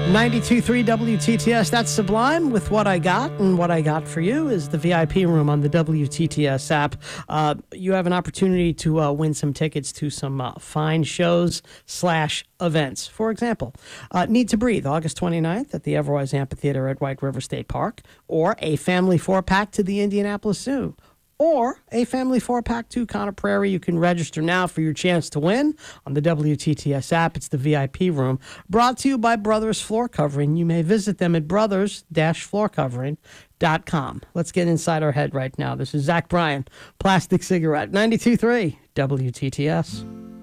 92.3 WTTS, that's Sublime with What I Got, and what I got for you is the VIP room on the WTTS app. You have an opportunity to win some tickets to some fine shows/events. For example, Need to Breathe, August 29th at the Everwise Amphitheater at White River State Park, or a family 4-pack to the Indianapolis Zoo, or a family 4-pack to Conner Prairie. You can register now for your chance to win on the WTTS app. It's the VIP room, brought to you by Brothers Floor Covering. You may visit them at brothers-floorcovering.com. Let's get inside our head right now. This is Zach Bryan, Plastic Cigarette, 92.3 WTTS.